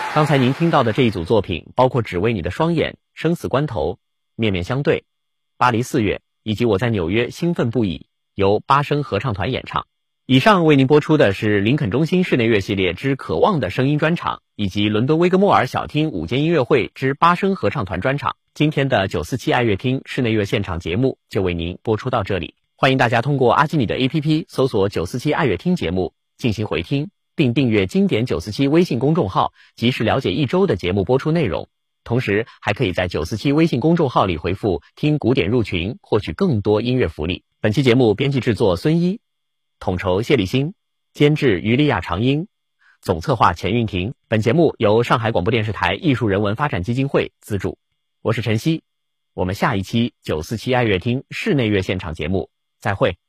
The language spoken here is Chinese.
刚才您听到的这一组作品包括《只为你的双眼》、《生死关头》、《面面相对》、《巴黎4月》以及我在纽约兴奋不已，由八声合唱团演唱。以上为您播出的是林肯中心室内乐系列之渴望的声音专场，以及伦敦威格莫尔小厅午间音乐会之八声合唱团专场。今天的947爱乐厅室内乐现场节目就为您播出到这里，欢迎大家通过阿基米的 APP 搜索947爱乐厅节目进行回听，并订阅经典947微信公众号，及时了解一周的节目播出内容。同时还可以在947微信公众号里回复听古典入群，获取更多音乐福利。本期节目编辑制作孙一，统筹谢立新，监制于丽亚长英，总策划钱运婷。本节目由上海广播电视台艺术人文发展基金会资助。我是陈曦，我们下一期947爱乐厅室内乐现场节目再会。